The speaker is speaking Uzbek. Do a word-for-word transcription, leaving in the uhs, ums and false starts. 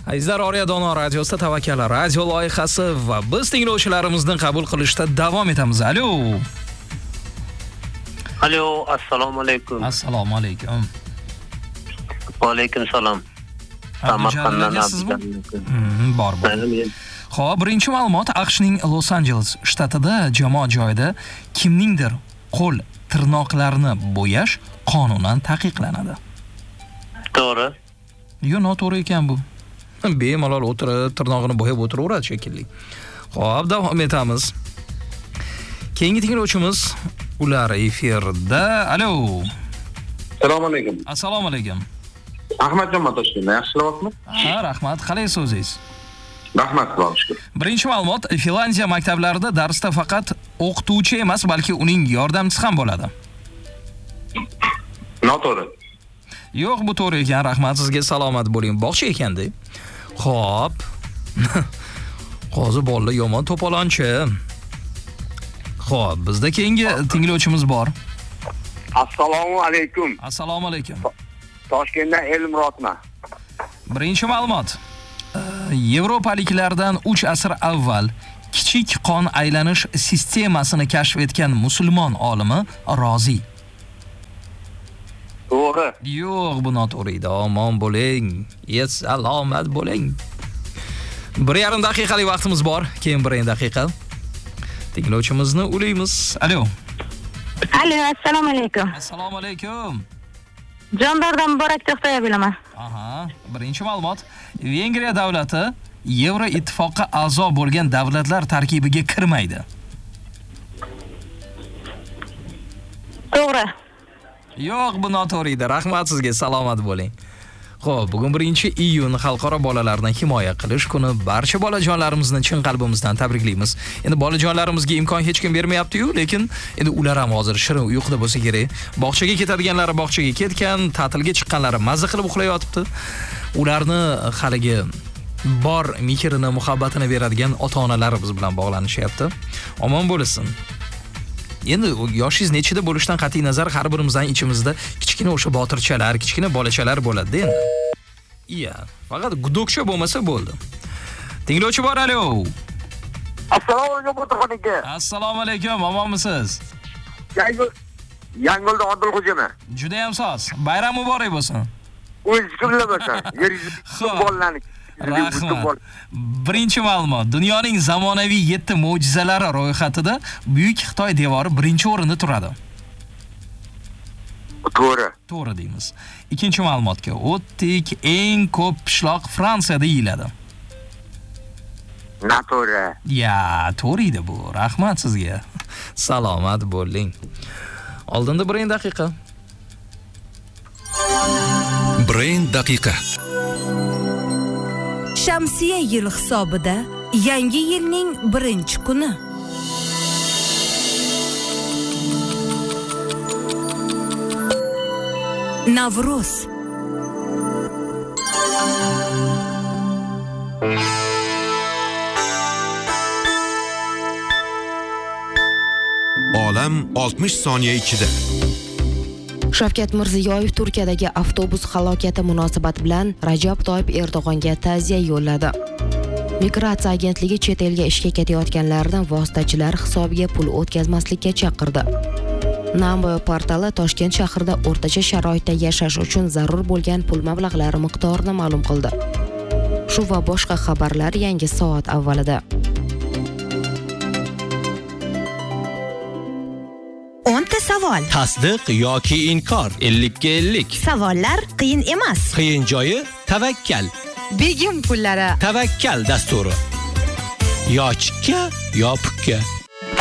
Azizlar, Oriya Dono radiosida Tavakkal radio loyihasi va biz tinglovchilarimizni qabul qilishda davom etamiz. Alo. Alo, assalomu alaykum. Assalomu alaykum. Va alaykum salom. Samarqanddan bor bor. Xo'p, birinchi ma'lumot, AQShning Los Angeles shtatida jamoat joyida kimningdir qo'l tirnoqlarini bo'yash qonunan taqiqlanadi. To'g'ri. Yo, noto'g'ri ekan bu. Bemalol o'tirib, tirnog'ini bo'yab o'tiraveradi shekilli. Xo'p, davom etamiz. Keyingi tinglovchimiz ular efirda. Alo. Assalomu alaykum. Assalomu alaykum. Ahmadjon Toshkentdan yaxshilayapsizmi? Ha, rahmat. Qalaysiz o'zingiz? Rahmat, Xudoga shukr. Birinchi ma'lumot, Finlandiya maktablarida darsda faqat o'qituvchi emas, balki uning yordamchisi ham bo'ladi. Noto'g'ri. Yo'q, bu to'g'ri ekan. Rahmat, sizga salomat bo'ling. Bog'cha ekanda. Xo'p. Qozi bolalar yomon to'polonchi. Xo'p, bizda keyingi tinglovchimiz bor. Assalomu alaykum. Assalomu alaykum. Toshkentdan Elmurodman. Birinchi ma'lumot. Yevropaliklardan uch asr avval kichik qon aylanish sistemasini kashf etgan musulmon olimi Rozi. To'g'ri. Yo'q, bu noto'g'ri edi. Omon bo'ling. Yes, salomat bo'ling. bir yarim daqiqalik vaqtimiz bor. Keyin bir daqiqa. Tinglovchimizni ulaymiz. Alo. Alo, assalomu alaykum. Assalomu alaykum. Jondordan Muborak To'xtaya bilaman. Aha, birinchi ma'lumot. Vengriya davlati Yevro ittifoqqa a'zo bo'lgan davlatlar tarkibiga kirmaydi. To'g'ri. Yo'q, bu noto'g'ri edi. Rahmat sizga, salomat bo'ling. Xo'p, bugun birinchi iyun xalqaro bolalarni himoya qilish kuni. Barcha bolajonlarimizni chin qalbimizdan tabriklaymiz. Endi bolajonlarimizga imkon hech kim bermayapti-yu, lekin endi ular ham hozir shirin uyquda bo'lsa kerak. Bog'chaga ketadiganlari bog'chaga ketgan, ta'tilga chiqqanlari mazza qilib uxlayotibdi. Ularni haligi bor mehrini, muhabbatini beradigan ota-onalarimiz bilan bog'lanishyapti. Omon bo'lsin. Endi yoshingiz nechida bo'lishidan qat'iy nazar har birimizdan ichimizda kichkina o'sha botirchalar, kichkina bolachalar bo'ladi endi. Iya, faqat gudokcha bo'lmasa bo'ldi. Tinglovchi bor, alo. Assalomu alaykum o'tirxonaga. Assalomu alaykum, omonmisiz? Yangolda Odilxo'jaman. Juda ham soz. Bayram muborak bo'lsin. O'zingiz kimlarsiz? Yer yuzida bolalarni. Rahmat. Birinchi ma'lumot, dunyoning zamonaviy yetti mo'jizalari ro'yxatida Buyuk Xitoy devori birinchi o'rinda turadi. To'g'ri. To'g'ri deymiz. Ikkinchi ma'lumotga o'tdik. Eng ko'p pishloq Fransiyada yeyiladi. Noto'g'ri. Ya, to'g'ri edi bu. Rahmat sizga. Salomat bo'ling. Oldinda bir daqiqa. Brain daqiqa. Shamsiya yil hisobida yangi yilning birinchi kuni. Navruz. Olam oltmish soniya ichida. Shavkat Mirziyoyev Turkiyadagi avtobus halokati munosabati bilan Rajab Toyyib Erdo'g'onga ta'ziya yo'lladi. Migratsiya agentligi chet elga ishga ketayotganlardan vositachilar hisobiga pul o'tkazmaslikka chaqirdi. Namboy portali Toshkent shahrida o'rtacha sharoitda yashash uchun zarur bo'lgan pul mablag'lari miqdorini ma'lum qildi. Shu va boshqa xabarlar yangi soat avvalida. o'nta savol. Tasdiq yoki inkor. ellik ga ellik. Savollar qiyin emas. Qiyin joyi tavakkal. Begim pullari. Tavakkal dasturi. Yo chikka, yo pukka.